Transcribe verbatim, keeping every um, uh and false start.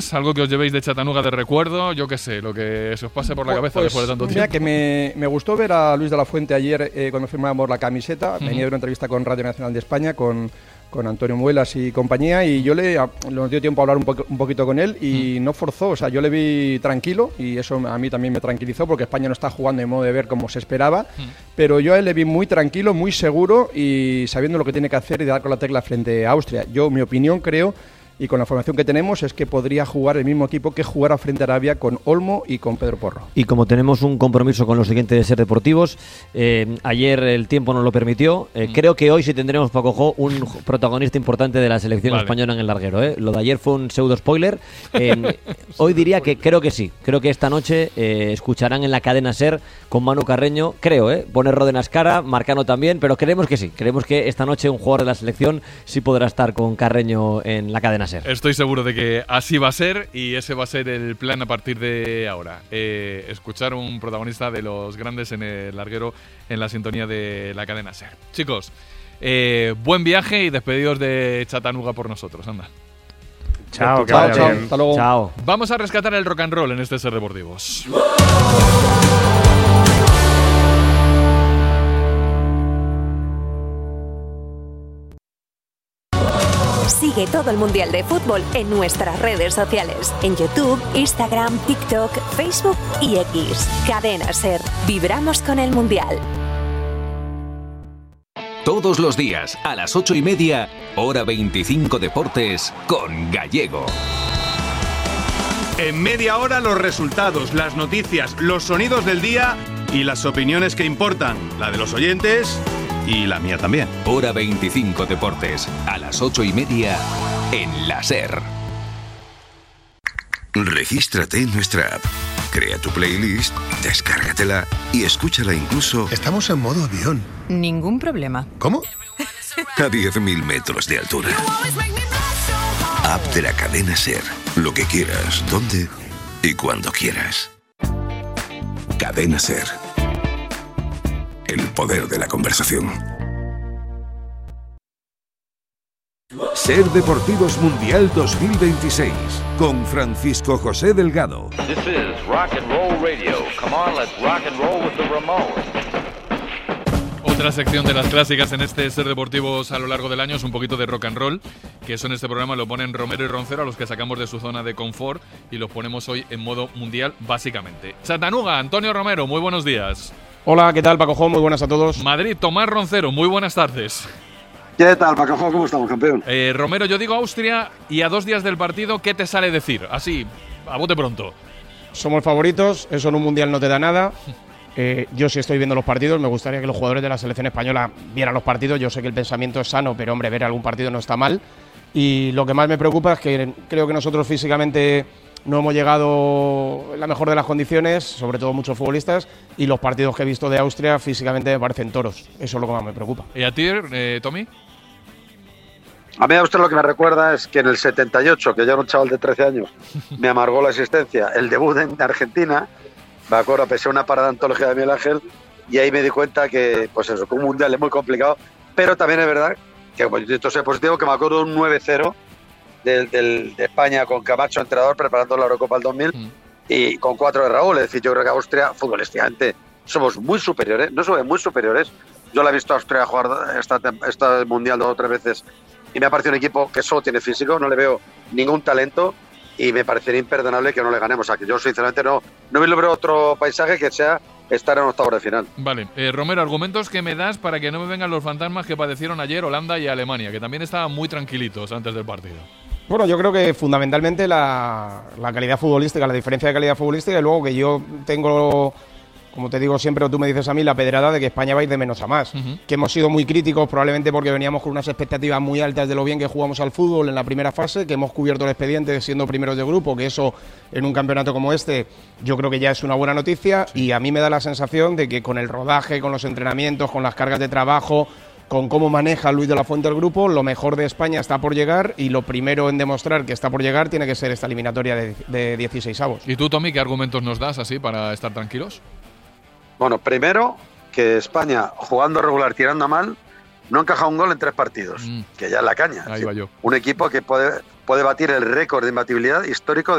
chicos? ¿Algo que os llevéis de Chattanooga de recuerdo? Yo qué sé, lo que se os pase por la cabeza pues, después de tanto mira tiempo. que me, me gustó ver a Luis de la Fuente ayer eh, cuando firmábamos la camiseta. Uh-huh. Venía de una entrevista con Radio Nacional de España, con, con Antonio Muelas y compañía, y yo le nos dio tiempo a hablar un, po- un poquito con él y uh-huh. no forzó. O sea, yo le vi tranquilo y eso a mí también me tranquilizó porque España no está jugando de modo de ver como se esperaba. Uh-huh. Pero yo a él le vi muy tranquilo, muy seguro y sabiendo lo que tiene que hacer y dar con la tecla frente a Austria. Yo, mi opinión, creo, y con la formación que tenemos, es que podría jugar el mismo equipo que jugara frente a Arabia con Olmo y con Pedro Porro. Y como tenemos un compromiso con los siguientes Ser Deportivos, eh, ayer el tiempo nos lo permitió, eh, mm. creo que hoy sí tendremos, Paco Jo, un protagonista importante de la selección vale. española en el larguero. ¿eh? Lo de ayer fue un pseudo spoiler. Eh, hoy diría que creo que sí, creo que esta noche eh, escucharán en la cadena Ser con Manu Carreño, creo, ¿eh? pone Ródenas cara, Marcano también, pero creemos que sí, creemos que esta noche un jugador de la selección sí podrá estar con Carreño en la cadena Ser. Estoy seguro de que así va a ser y ese va a ser el plan a partir de ahora. Eh, escuchar un protagonista de los grandes en el larguero en la sintonía de la cadena Ser. Chicos, eh, buen viaje y despedidos de Chattanooga por nosotros. Anda. Chao, que chao, chao. Hasta luego. Chao. Vamos a rescatar el rock and roll en este Ser Deportivos. Sigue todo el Mundial de Fútbol en nuestras redes sociales. En YouTube, Instagram, TikTok, Facebook y X. Cadena Ser. Vibramos con el Mundial. Todos los días, a las ocho y media, hora veinticinco Deportes, con Gallego. En media hora los resultados, las noticias, los sonidos del día y las opiniones que importan. La de los oyentes y la mía también. Hora veinticinco Deportes, a las ocho y media, en la Ser. Regístrate en nuestra app. Crea tu playlist, descárgatela y escúchala incluso... Estamos en modo avión. Ningún problema. ¿Cómo? A diez mil metros de altura. App de la cadena Ser. Lo que quieras, donde y cuando quieras. Cadena Ser. El poder de la conversación. Ser Deportivos Mundial dos mil veintiséis con Francisco José Delgado. This is Rock and Roll Radio. Come on, let's rock and roll with the Ramones. Otra sección de las clásicas en este Ser Deportivos a lo largo del año es un poquito de rock and roll, que eso en este programa lo ponen Romero y Roncero, a los que sacamos de su zona de confort y los ponemos hoy en modo mundial, básicamente. Chattanooga, Antonio Romero, muy buenos días. Hola, ¿qué tal, Paco Jo? Muy buenas a todos. Madrid, Tomás Roncero, muy buenas tardes. ¿Qué tal, Paco Jo? ¿Cómo estamos, campeón? Eh, Romero, yo digo Austria y a dos días del partido, ¿qué te sale decir? Así, a bote pronto. Somos favoritos, eso en un mundial no te da nada. Eh, yo sí estoy viendo los partidos, me gustaría que los jugadores de la selección española vieran los partidos. Yo sé que el pensamiento es sano, pero hombre, ver algún partido no está mal. Y lo que más me preocupa es que creo que nosotros físicamente no hemos llegado en la mejor de las condiciones, sobre todo muchos futbolistas, y los partidos que he visto de Austria físicamente me parecen toros. Eso es lo que más me preocupa. ¿Y a ti, eh, Tommy? A mí a usted lo que me recuerda es que en el setenta y ocho, que yo era un chaval de trece años, me amargó la existencia el debut en Argentina. Me acuerdo, pesé una parada antología de Miguel Ángel y ahí me di cuenta que, pues eso, que un mundial es muy complicado, pero también es verdad que, pues, esto es positivo, que me acuerdo de un nueve cero del, del, de España con Camacho entrenador preparando la Eurocopa del dos mil mm. y con cuatro de Raúl. Es decir, yo creo que Austria, futbolísticamente, somos muy superiores, no somos muy superiores. Yo la he visto a Austria jugar esta, esta mundial dos o tres veces y me ha parecido un equipo que solo tiene físico, no le veo ningún talento. Y me parecería imperdonable que no le ganemos. O sea, que yo sinceramente no, no me logro otro paisaje que sea estar en octavos de final. Vale. Eh, Romero, argumentos que me das para que no me vengan los fantasmas que padecieron ayer Holanda y Alemania, que también estaban muy tranquilitos antes del partido. Bueno, yo creo que fundamentalmente la, la calidad futbolística, la diferencia de calidad futbolística, y luego que yo tengo, como te digo siempre, o tú me dices a mí, la pedrada de que España va a ir de menos a más. Uh-huh. Que hemos sido muy críticos probablemente porque veníamos con unas expectativas muy altas de lo bien que jugamos al fútbol en la primera fase, que hemos cubierto el expediente siendo primeros de grupo, que eso en un campeonato como este yo creo que ya es una buena noticia. Sí. Y a mí me da la sensación de que con el rodaje, con los entrenamientos, con las cargas de trabajo, con cómo maneja Luis de la Fuente el grupo, lo mejor de España está por llegar y lo primero en demostrar que está por llegar tiene que ser esta eliminatoria de, de dieciseisavos. ¿Y tú, Tommy, qué argumentos nos das así para estar tranquilos? Bueno, primero, que España, jugando regular, tirando a mal, no ha encajado un gol en tres partidos, mm. que ya es la caña. Ahí va yo. Un equipo que puede, puede batir el récord de imbatibilidad histórico de